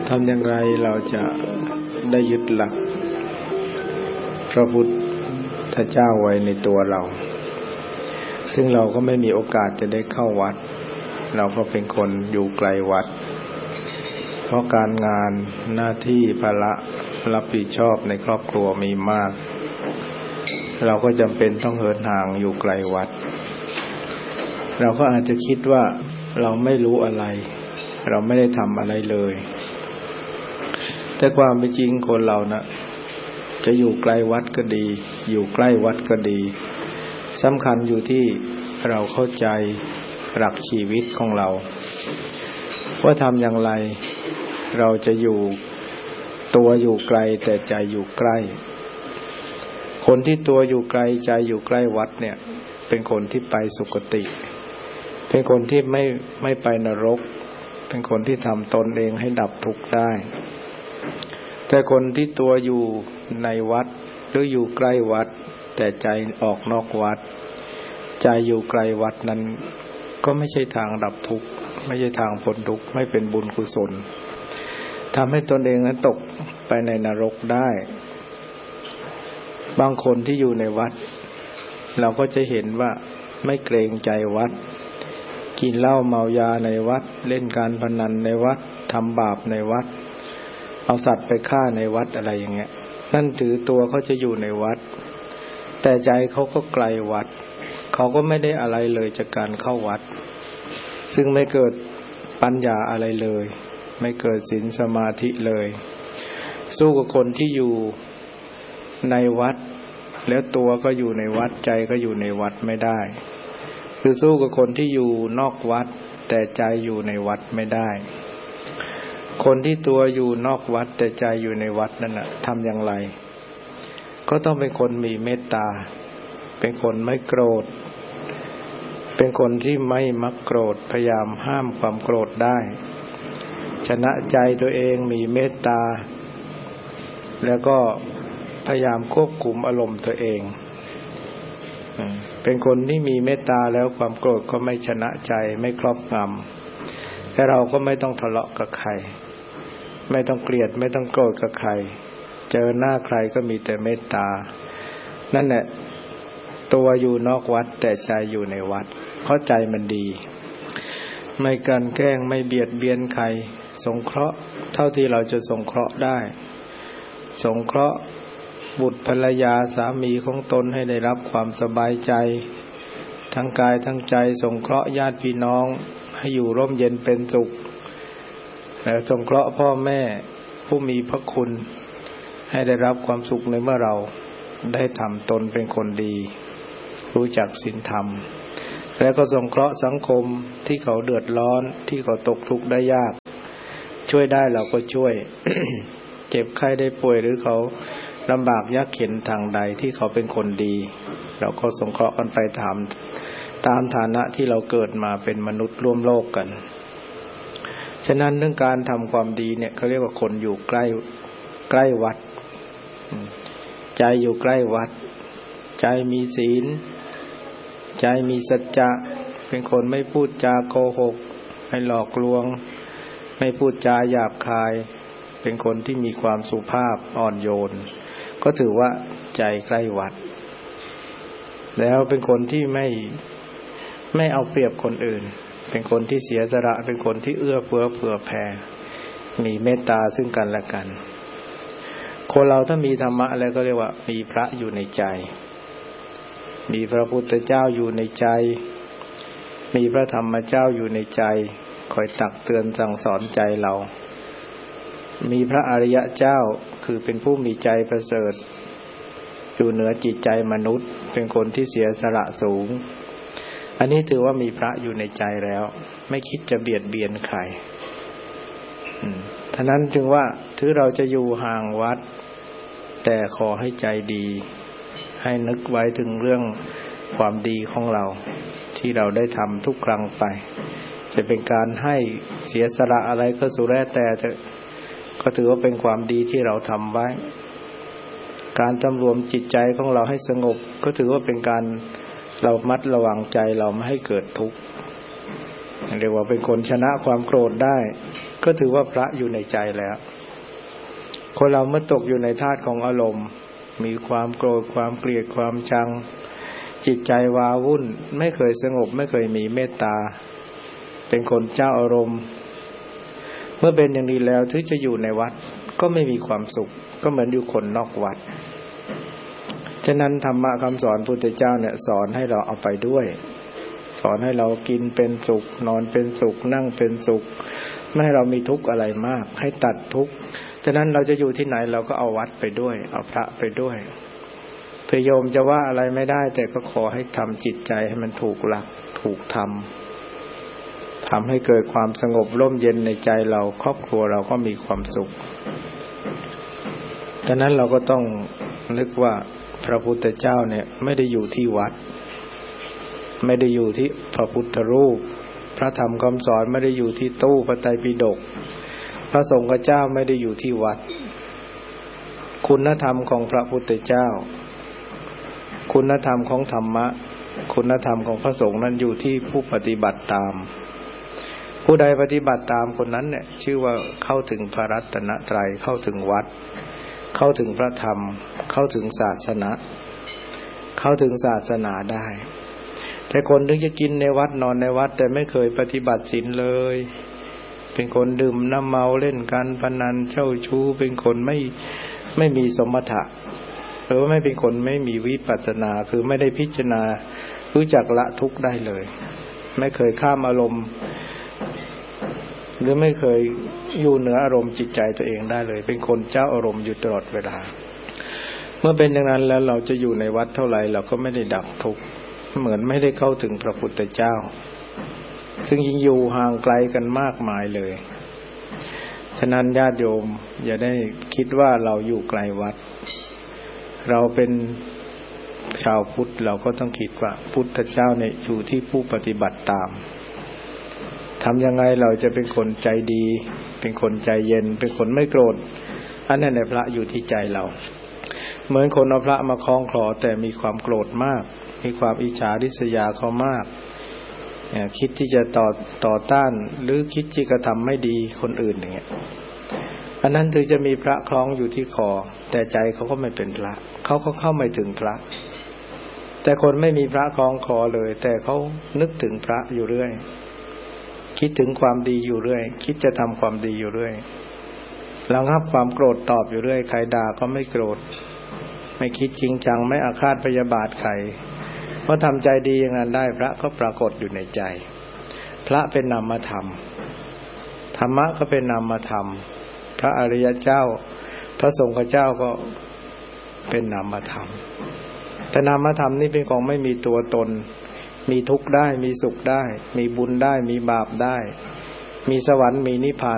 ทำอย่างไรเราจะได้ยึดหลักพระพุทธเจ้าไว้ในตัวเราซึ่งเราก็ไม่มีโอกาสจะได้เข้าวัดเราก็เป็นคนอยู่ไกลวัดเพราะการงานหน้าที่ภาระรับผิดชอบในครอบครัวมีมากเราก็จำเป็นต้องเหินห่างอยู่ไกลวัดเราก็อาจจะคิดว่าเราไม่รู้อะไรเราไม่ได้ทำอะไรเลยแต่ความเป็นจริงคนเรานะจะอยู่ไกลวัดก็ดีอยู่ใกล้วัดก็ดีสำคัญอยู่ที่เราเข้าใจหลักชีวิตของเราว่าทำอย่างไรเราจะอยู่ตัวอยู่ไกลแต่ใจอยู่ใกล้คนที่ตัวอยู่ไกลใจอยู่ใกล้วัดเนี่ยเป็นคนที่ไปสุคติเป็นคนที่ไม่ไปนรกเป็นคนที่ทำตนเองให้ดับทุกข์ได้แต่คนที่ตัวอยู่ในวัดหรืออยู่ใกล้วัดแต่ใจออกนอกวัดใจอยู่ไกลวัดนั้นก็ไม่ใช่ทางดับทุกข์ไม่ใช่ทางพ้นทุกข์ไม่เป็นบุญกุศลทำให้ตนเองนั้นตกไปในนรกได้บางคนที่อยู่ในวัดเราก็จะเห็นว่าไม่เกรงใจวัดกินเหล้าเมายาในวัดเล่นการพนันในวัดทำบาปในวัดเอาสัตว์ไปฆ่าในวัดอะไรอย่างเงี้ยนั่นถือตัวเขาจะอยู่ในวัดแต่ใจเขาก็ไกลวัดเขาก็ไม่ได้อะไรเลยจากการเข้าวัดซึ่งไม่เกิดปัญญาอะไรเลยไม่เกิดศีลสมาธิเลยสู้กับคนที่อยู่ในวัดแล้วตัวก็อยู่ในวัดใจก็อยู่ในวัดไม่ได้คือสู้กับคนที่อยู่นอกวัดแต่ใจอยู่ในวัดไม่ได้คนที่ตัวอยู่นอกวัดแต่ใจอยู่ในวัดนั่นน่ะทำอย่างไรก็ต้องเป็นคนมีเมตตาเป็นคนไม่โกรธเป็นคนที่ไม่มักโกรธพยายามห้ามความโกรธได้ชนะใจตัวเองมีเมตตาแล้วก็พยายามควบคุมอารมณ์ตัวเองเป็นคนที่มีเมตตาแล้วความโกรธก็ไม่ชนะใจไม่ครอบงำแต่เราก็ไม่ต้องทะเลาะกับใครไม่ต้องเกลียดไม่ต้องโกรธกับใครเจอหน้าใครก็มีแต่เมตตานั่นแหละตัวอยู่นอกวัดแต่ใจอยู่ในวัดเพราะใจมันดีไม่กลั่นแกล้งไม่เบียดเบียนใครสงเคราะห์เท่าที่เราจะสงเคราะห์ได้สงเคราะห์บุตรภรรยาสามีของตนให้ได้รับความสบายใจทั้งกายทั้งใจสงเคราะห์ญาติพี่น้องให้อยู่ร่มเย็นเป็นสุขและสงเคราะห์พ่อแม่ผู้มีพระคุณให้ได้รับความสุขในเมื่อเราได้ทำตนเป็นคนดีรู้จักศีลธรรมและก็สงเคราะห์สังคมที่เขาเดือดร้อนที่เขาตกทุกข์ได้ยากช่วยได้เราก็ช่วย เจ็บไข้ได้ป่วยหรือเขาลำบากยากเข็ญทางใดที่เขาเป็นคนดีเราก็สงเคราะห์กันไปตามฐานะที่เราเกิดมาเป็นมนุษย์ร่วมโลกกันฉะนั้นเรื่องการทำความดีเนี่ยเขาเรียกว่าคนอยู่ใกล้วัดใจอยู่ใกล้วัดใจมีศีลใจมีสัจจะเป็นคนไม่พูดจาโกหกไม่หลอกลวงไม่พูดจาหยาบคายเป็นคนที่มีความสุภาพอ่อนโยนก็ถือว่าใจใกล้วัดแล้วเป็นคนที่ไม่เอาเปรียบคนอื่นเป็นคนที่เสียสละเป็นคนที่เอื้อเฟื้อเผื่อแผ่มีเมตตาซึ่งกันและกันคนเราถ้ามีธรรมะแล้วก็เรียกว่ามีพระอยู่ในใจมีพระพุทธเจ้าอยู่ในใจมีพระธรรมเจ้าอยู่ในใจคอยตักเตือนสั่งสอนใจเรามีพระอริยเจ้าคือเป็นผู้มีใจประเสริฐอยู่เหนือจิตใจมนุษย์เป็นคนที่เสียสละสูงอันนี้ถือว่ามีพระอยู่ในใจแล้วไม่คิดจะเบียดเบียนใครท่านั้นจึงว่าถึงเราจะอยู่ห่างวัดแต่ขอให้ใจดีให้นึกไว้ถึงเรื่องความดีของเราที่เราได้ทำทุกครั้งไปจะเป็นการให้เสียสละอะไรก็สุดแล้วแต่ก็ถือว่าเป็นความดีที่เราทำไว้การสำรวมจิตใจของเราให้สงบก็ถือว่าเป็นการเรามัดระวังใจเราไม่ให้เกิดทุกข์เรียกว่าเป็นคนชนะความโกรธได้ก็ถือว่าพระอยู่ในใจแล้วคนเราเมื่อตกอยู่ในธาตุของอารมณ์มีความโกรธความเกลียดความชังจิตใจวาวุ่นไม่เคยสงบไม่เคยมีเมตตาเป็นคนเจ้าอารมณ์เมื่อเป็นอย่างนี้แล้วถึงจะอยู่ในวัดก็ไม่มีความสุขก็เหมือนอยู่คนนอกวัดฉะนั้นธรรมะคำสอนพุทธเจ้าเนี่ยสอนให้เราเอาไปด้วยสอนให้เรากินเป็นสุขนอนเป็นสุขนั่งเป็นสุขไม่ให้เรามีทุกข์อะไรมากให้ตัดทุกข์ฉะนั้นเราจะอยู่ที่ไหนเราก็เอาวัดไปด้วยเอาพระไปด้วยถึงโยมจะว่าอะไรไม่ได้แต่ก็ขอให้ทำจิตใจให้มันถูกหลักถูกธรรมทำให้เกิดความสงบร่มเย็นในใจเราครอบครัวเราก็มีความสุขฉะนั้นเราก็ต้องนึกว่าพระพุทธเจ้าเนี่ยไม่ได้อยู่ที่วัดไม่ได้อยู่ที่พระพุทธรูปพระธรรมคำสอนไม่ได้อยู่ที่ตู้พระไตรปิฎกพระสงฆ์เจ้าไม่ได้อยู่ที่วัดคุณธรรมของพระพุทธเจ้าคุณธรรมของธรรมะคุณธรรมของพระสงฆ์นั้นอยู่ที่ผู้ปฏิบัติตามผู้ใดปฏิบัติตามคนนั้นเนี่ยชื่อว่าเข้าถึงพระรัตนตรัยเข้าถึงวัดเข้าถึงพระธรรมเข้าถึงศาสนาเข้าถึงศาสนาได้แต่คนถึงจะกินในวัดนอนในวัดแต่ไม่เคยปฏิบัติศีลเลยเป็นคนดื่มน้ำเมาเล่นการพนันเช่าชู้เป็นคนไม่มีสมถะหรือว่าไม่เป็นคนไม่มีวิปัสสนาคือไม่ได้พิจารณารู้จักละทุกข์ได้เลยไม่เคยข้ามอารมณ์หรือไม่เคยอยู่เหนืออารมณ์จิตใจตัวเองได้เลยเป็นคนเจ้าอารมณ์อยู่ตลอดเวลาเมื่อเป็นอย่างนั้นแล้วเราจะอยู่ในวัดเท่าไหร่เราก็ไม่ได้ดับทุกข์เหมือนไม่ได้เข้าถึงพระพุทธเจ้าซึ่งยิ่งอยู่ห่างไกลกันมากมายเลยฉะนั้นญาติโยมอย่าได้คิดว่าเราอยู่ไกลวัดเราเป็นชาวพุทธเราก็ต้องคิดว่าพุทธเจ้าเนี่ยอยู่ที่ผู้ปฏิบัติตามทำยังไงเราจะเป็นคนใจดีเป็นคนใจเย็นเป็นคนไม่โกรธอันนั้นในพระอยู่ที่ใจเราเหมือนคนเอาพระมาคล้องคลอแต่มีความโกรธมากมีความอิจฉาริษยาเขามากคิดที่จะต่อต้านหรือคิดที่จะทำไม่ดีคนอื่นอย่างเงี้ยอันนั้นถึงจะมีพระคล้องอยู่ที่คอแต่ใจเขาก็ไม่เป็นพระเขาก็เข้าไม่ถึงพระแต่คนไม่มีพระคล้องคอเลยแต่เขานึกถึงพระอยู่เรื่อยคิดถึงความดีอยู่เรื่อยคิดจะทำความดีอยู่เรื่อยระงับความโกรธตอบอยู่เรื่อยใครด่าก็ไม่โกรธไม่คิดจริงจังไม่อาฆาตพยาบาทใครเพราะทำใจดีอย่างนั้นได้พระก็ปรากฏอยู่ในใจพระเป็นนามธรรมธรรมะก็เป็นนามธรรมพระอริยเจ้าพระสงฆ์เจ้าก็เป็นนามธรรมแต่นามธรรมนี่เป็นของไม่มีตัวตนมีทุกข์ได้มีสุขได้มีบุญได้มีบาปได้มีสวรรค์มีนิพพาน